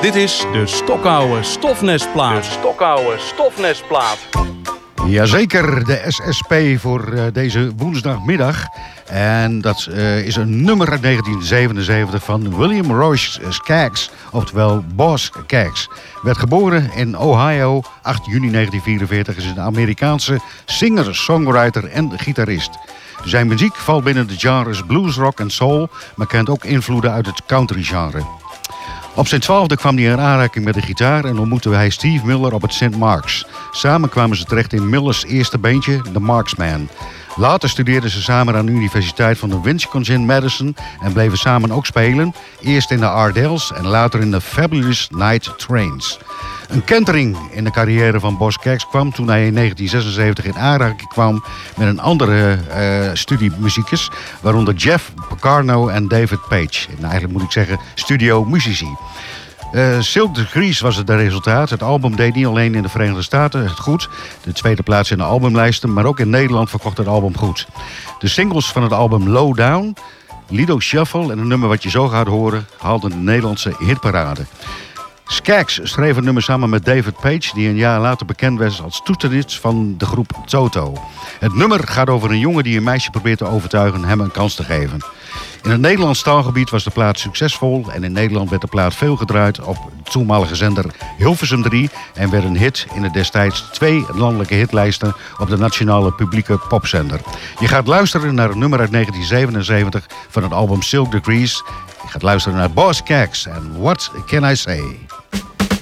Dit is de Stokoude Stofnestplaat. Jazeker, de SSP voor deze woensdagmiddag. En dat is een nummer uit 1977 van William Royce Skaggs, oftewel Boz Skaggs. Werd geboren in Ohio, 8 juni 1944, is een Amerikaanse singer, songwriter en gitarist. Zijn muziek valt binnen de genres blues, rock en soul, maar kent ook invloeden uit het country genre. Op zijn 12e kwam hij in aanraking met de gitaar en ontmoette hij Steve Miller op het St. Mark's. Samen kwamen ze terecht in Miller's eerste bandje, The Marksmen. Later studeerden ze samen aan de Universiteit van de Wisconsin-Madison en bleven samen ook spelen. Eerst in de Ardells en later in de Fabulous Night Trains. Een kentering in de carrière van Boz Skaggs kwam toen hij in 1976 in aanraking kwam met een andere studiemuzikus, waaronder Jeff Porcaro en David Page. En eigenlijk moet ik zeggen studio-muzici. Silk Degrees was het resultaat. Het album deed niet alleen in de Verenigde Staten het goed, de tweede plaats in de albumlijsten, maar ook in Nederland verkocht het album goed. De singles van het album Low Down, Lido Shuffle en een nummer wat je zo gaat horen haalden de Nederlandse hitparade. Skaggs schreef het nummer samen met David Page, die een jaar later bekend werd als toeterist van de groep Toto. Het nummer gaat over een jongen die een meisje probeert te overtuigen hem een kans te geven. In het Nederlands taalgebied was de plaat succesvol en in Nederland werd de plaat veel gedraaid op de toenmalige zender Hilversum 3 en werd een hit in de destijds 2 landelijke hitlijsten op de nationale publieke popzender. Je gaat luisteren naar een nummer uit 1977 van het album Silk Degrees. Je gaat luisteren naar Boz Skaggs en What Can I Say?